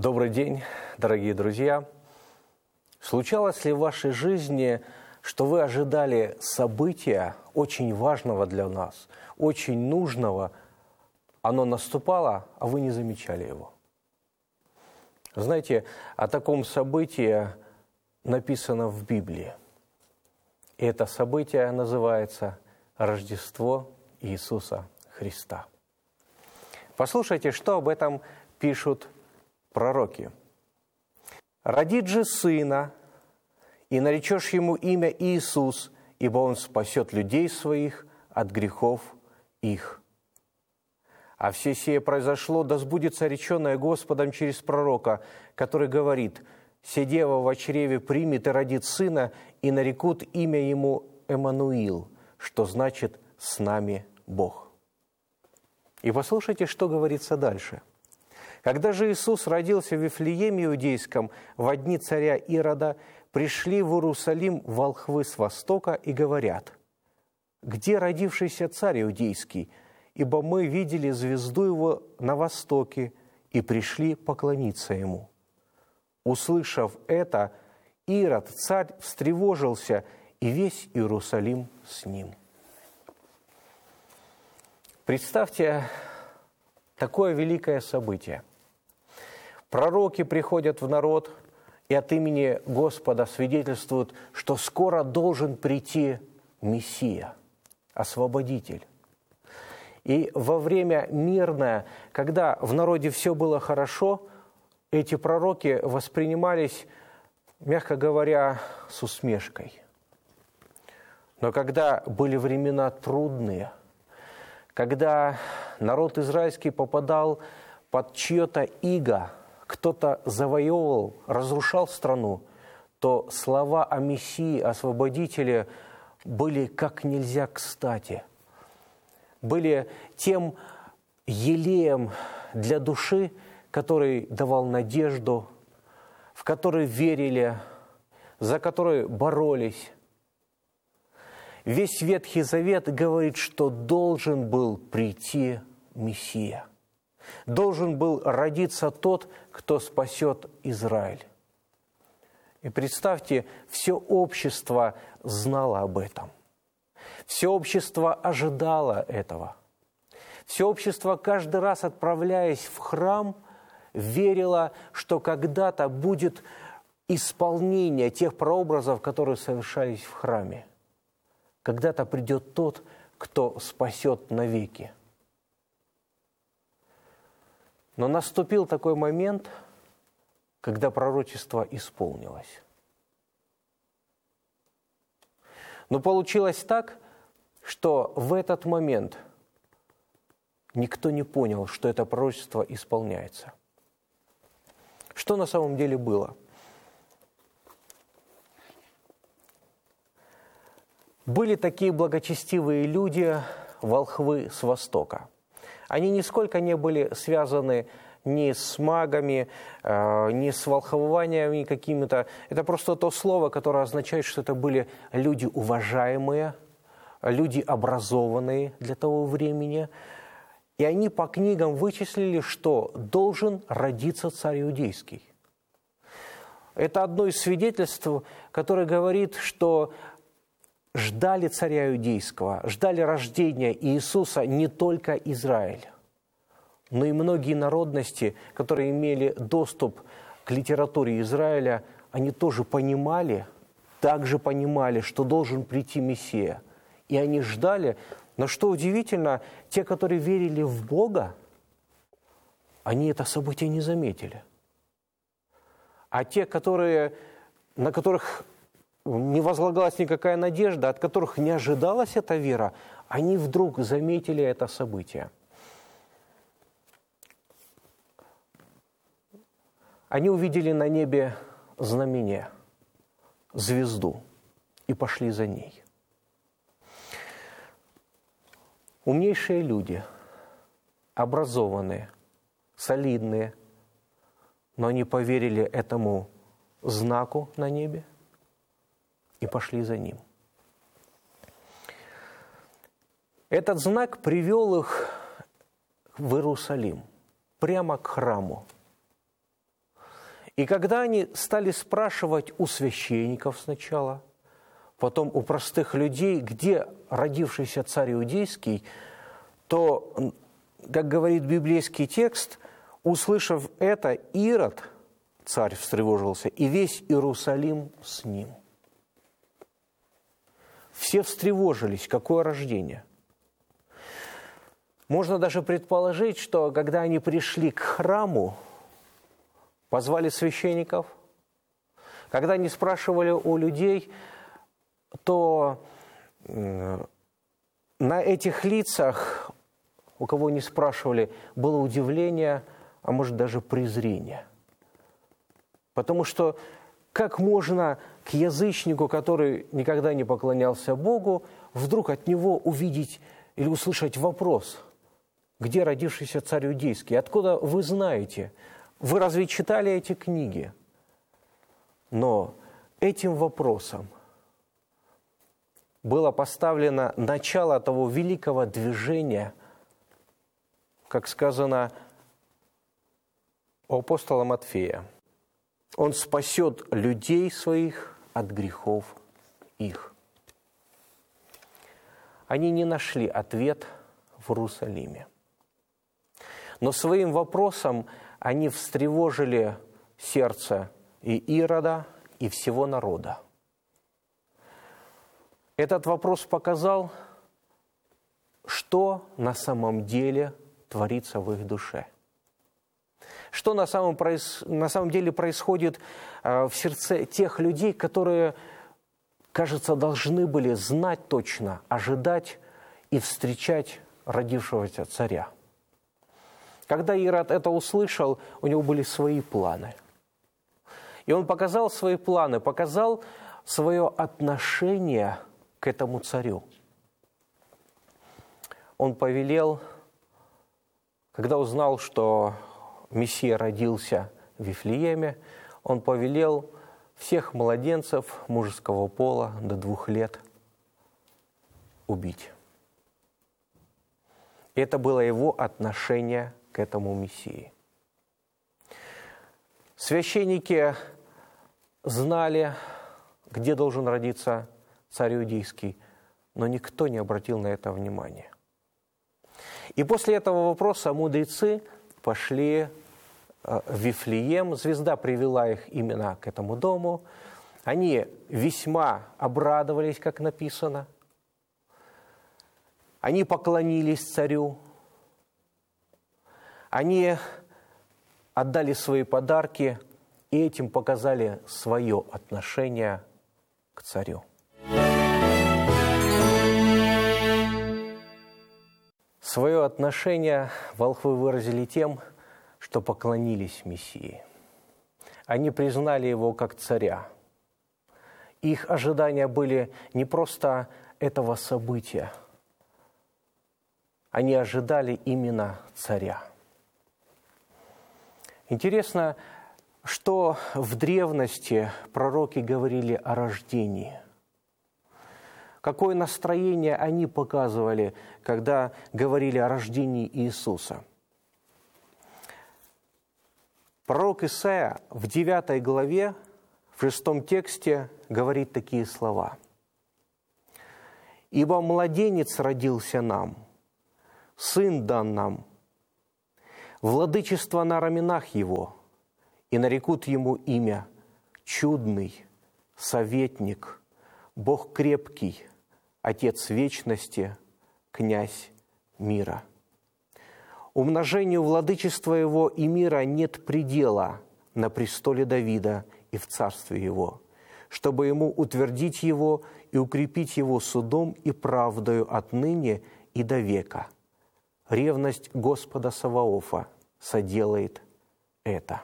Добрый день, дорогие друзья! Случалось ли в вашей жизни, что вы ожидали события очень важного для нас, очень нужного, оно наступало, а вы не замечали его? Знаете, о таком событии написано в Библии. И это событие называется Рождество Иисуса Христа. Послушайте, что об этом пишут пророки. «Родит же сына, и наречешь ему имя Иисус, ибо он спасет людей своих от грехов их. А все сие произошло, да сбудется реченное Господом через пророка, который говорит: се дева во чреве примет и родит сына, и нарекут имя ему Эммануил, что значит «с нами Бог». И послушайте, что говорится дальше. «Когда же Иисус родился в Вифлееме Иудейском во дни царя Ирода, пришли в Иерусалим волхвы с востока и говорят: где родившийся царь Иудейский? Ибо мы видели звезду его на востоке и пришли поклониться ему». Услышав это, Ирод, царь, встревожился, и весь Иерусалим с ним. Представьте такое великое событие. Пророки приходят в народ и от имени Господа свидетельствуют, что скоро должен прийти Мессия, Освободитель. И во время мирное, когда в народе все было хорошо, эти пророки воспринимались, мягко говоря, с усмешкой. Но когда были времена трудные, когда народ израильский попадал под чье-то иго, кто-то завоевывал, разрушал страну, то слова о Мессии, Освободителе были как нельзя кстати. Были тем елеем для души, который давал надежду, в который верили, за который боролись. Весь Ветхий Завет говорит, что должен был прийти Мессия. Должен был родиться тот, кто спасет Израиль. И представьте, все общество знало об этом. Все общество ожидало этого. Все общество, каждый раз отправляясь в храм, верило, что когда-то будет исполнение тех прообразов, которые совершались в храме. Когда-то придет тот, кто спасет навеки. Но наступил такой момент, когда пророчество исполнилось. Но получилось так, что в этот момент никто не понял, что это пророчество исполняется. Что на самом деле было? Были такие благочестивые люди, волхвы с востока. Они нисколько не были связаны ни с магами, ни с волхвованиями какими-то. Это просто то слово, которое означает, что это были люди уважаемые, люди образованные для того времени. И они по книгам вычислили, что должен родиться царь Иудейский. Это одно из свидетельств, которое говорит, что ждали царя Иудейского, ждали рождения Иисуса не только Израиль, но и многие народности, которые имели доступ к литературе Израиля, они тоже понимали, также понимали, что должен прийти Мессия. И они ждали, но что удивительно, те, которые верили в Бога, они это событие не заметили. А те, на которых не возлагалась никакая надежда, от которых не ожидалась эта вера, они вдруг заметили это событие. Они увидели на небе знамение, звезду, и пошли за ней. Умнейшие люди, образованные, солидные, но они поверили этому знаку на небе и пошли за ним. Этот знак привел их в Иерусалим, прямо к храму. И когда они стали спрашивать у священников сначала, потом у простых людей, где родившийся царь иудейский, то, как говорит библейский текст, услышав это, Ирод, царь, встревожился, и весь Иерусалим с ним. Все встревожились, какое рождение. Можно даже предположить, что когда они пришли к храму, позвали священников, когда они спрашивали у людей, то на этих лицах, у кого не спрашивали, было удивление, а может даже презрение. Потому что как можно к язычнику, который никогда не поклонялся Богу, вдруг от него увидеть или услышать вопрос: где родившийся царь иудейский? Откуда вы знаете? Вы разве читали эти книги? Но этим вопросом было поставлено начало того великого движения, как сказано у апостола Матфея. Он спасет людей своих от грехов их. Они не нашли ответ в Иерусалиме. Но своим вопросом они встревожили сердце и Ирода, и всего народа. Этот вопрос показал, что на самом деле творится в их душе. Что на самом деле происходит в сердце тех людей, которые, кажется, должны были знать точно, ожидать и встречать родившегося царя. Когда Ирод это услышал, у него были свои планы. И он показал свои планы, показал свое отношение к этому царю. Он повелел, когда узнал, что Мессия родился в Вифлееме, он повелел всех младенцев мужеского пола до 2 лет убить. Это было его отношение к этому Мессии. Священники знали, где должен родиться царь иудейский, но никто не обратил на это внимания. И после этого вопроса мудрецы пошли в Вифлеем. Звезда привела их именно к этому дому. Они весьма обрадовались, как написано. Они поклонились царю. Они отдали свои подарки и этим показали свое отношение к царю. Свое отношение волхвы выразили тем, что поклонились Мессии. Они признали его как царя. Их ожидания были не просто этого события. Они ожидали именно царя. Интересно, что в древности пророки говорили о рождении. Какое настроение они показывали, когда говорили о рождении Иисуса. Пророк Исаия в 9 главе, в 6 тексте говорит такие слова. «Ибо младенец родился нам, сын дан нам, владычество на раменах его, и нарекут ему имя Чудный, Советник, Бог крепкий, Отец вечности, Князь мира. Умножению владычества его и мира нет предела на престоле Давида и в царстве его, чтобы ему утвердить его и укрепить его судом и правдою отныне и до века. Ревность Господа Саваофа соделает это».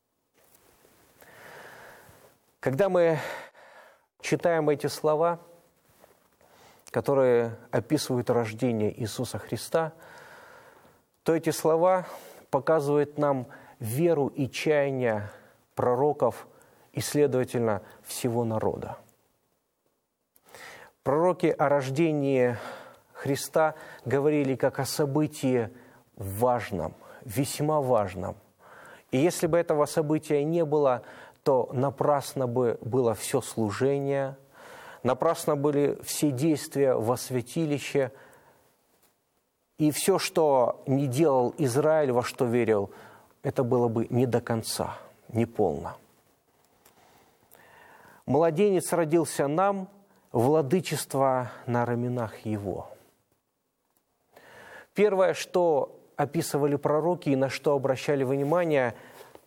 Когда мы читаем эти слова, которые описывают рождение Иисуса Христа, то эти слова показывают нам веру и чаяние пророков и, следовательно, всего народа. Пророки о рождении Христа говорили как о событии важном, весьма важном. И если бы этого события не было, то напрасно бы было все служение, напрасно были все действия во святилище, и все, что не делал Израиль, во что верил, это было бы не до конца, не полно. Младенец родился нам, владычество на раменах его. Первое, что описывали пророки и на что обращали внимание,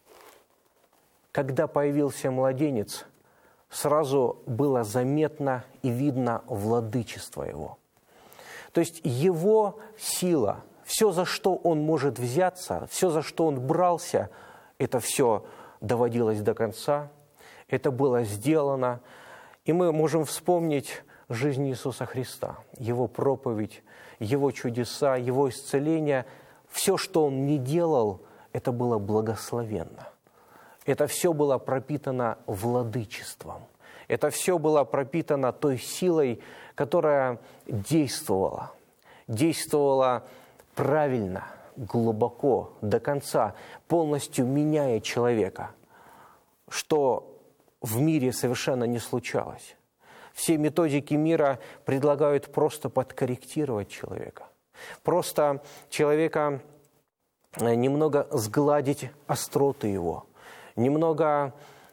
когда появился младенец, сразу было заметно и видно владычество его. То есть его сила, все, за что он может взяться, все, за что он брался, это все доводилось до конца, это было сделано. И мы можем вспомнить жизнь Иисуса Христа, Его проповедь, Его чудеса, Его исцеление. Все, что Он не делал, это было благословенно. Это все было пропитано владычеством. Это все было пропитано той силой, которая действовала правильно, глубоко, до конца, полностью меняя человека, что в мире совершенно не случалось. Все методики мира предлагают просто подкорректировать человека, просто человека немного сгладить остроты его, немного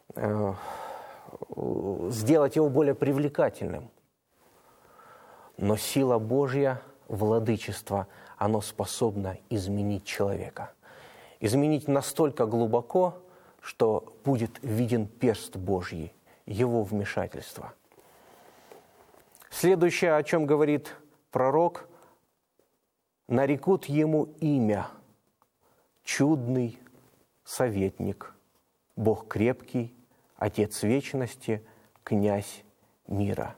сделать его более привлекательным. Но сила Божья, владычество, оно способно изменить человека. Изменить настолько глубоко, что будет виден перст Божий, его вмешательство. Следующее, о чем говорит пророк, нарекут ему имя чудный советник, Бог крепкий, Отец вечности, князь мира.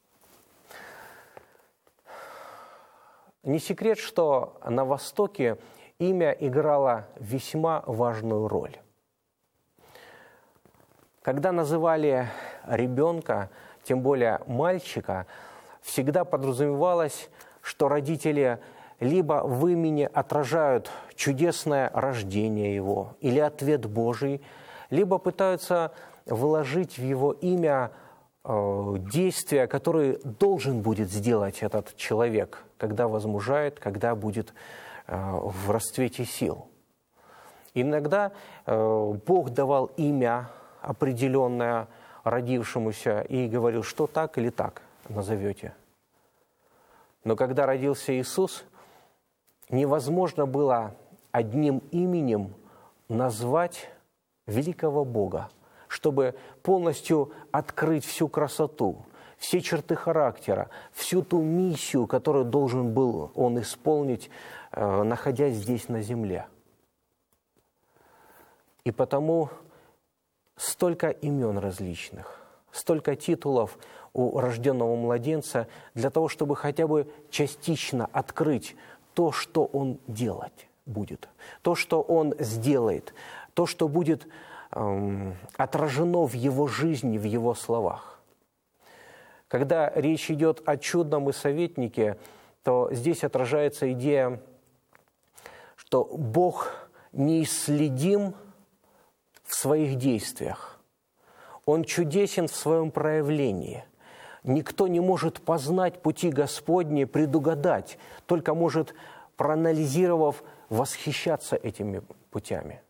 Не секрет, что на Востоке имя играло весьма важную роль. Когда называли ребенка, тем более мальчика, всегда подразумевалось, что родители либо в имени отражают чудесное рождение его или ответ Божий, либо пытаются вложить в его имя действия, которые должен будет сделать этот человек, когда возмужает, когда будет в расцвете сил. Иногда Бог давал имя определенное родившемуся и говорил, что так или так назовете. Но когда родился Иисус, невозможно было одним именем назвать великого Бога, чтобы полностью открыть всю красоту, все черты характера, всю ту миссию, которую должен был Он исполнить, находясь здесь на земле. И потому столько имен различных, столько титулов у рожденного младенца для того, чтобы хотя бы частично открыть то, что Он делать будет, то, что Он сделает, то, что будет отражено в Его жизни, в Его словах. Когда речь идет о чудном и советнике, то здесь отражается идея, что Бог неисследим в своих действиях. Он чудесен в своем проявлении. Никто не может познать пути Господни, предугадать, только может, проанализировав, восхищаться этими путями.